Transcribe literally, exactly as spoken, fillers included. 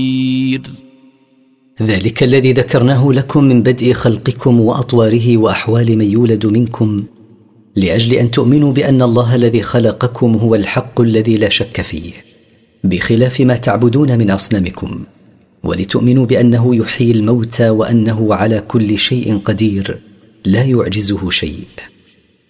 ذلك الذي ذكرناه لكم من بدء خلقكم وأطواره وأحوال من يولد منكم، لأجل أن تؤمنوا بأن الله الذي خلقكم هو الحق الذي لا شك فيه، بخلاف ما تعبدون من أصنامكم، ولتؤمنوا بأنه يحيي الموتى وأنه على كل شيء قدير لا يعجزه شيء.